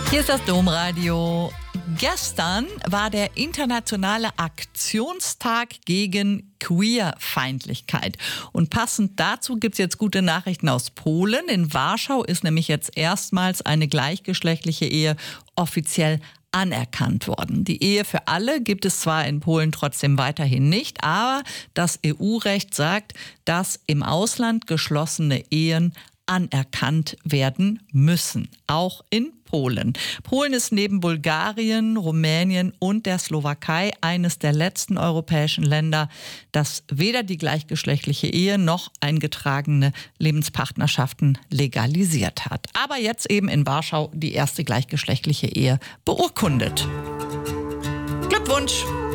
Hier ist das Domradio. Gestern war der internationale Aktionstag gegen Queerfeindlichkeit. Und passend dazu gibt es jetzt gute Nachrichten aus Polen. In Warschau ist nämlich jetzt erstmals eine gleichgeschlechtliche Ehe offiziell anerkannt worden. Die Ehe für alle gibt es zwar in Polen trotzdem weiterhin nicht, aber das EU-Recht sagt, dass im Ausland geschlossene Ehen anerkannt werden müssen, auch in Polen. Polen ist neben Bulgarien, Rumänien und der Slowakei eines der letzten europäischen Länder, das weder die gleichgeschlechtliche Ehe noch eingetragene Lebenspartnerschaften legalisiert hat. Aber jetzt eben in Warschau die erste gleichgeschlechtliche Ehe beurkundet. Glückwunsch!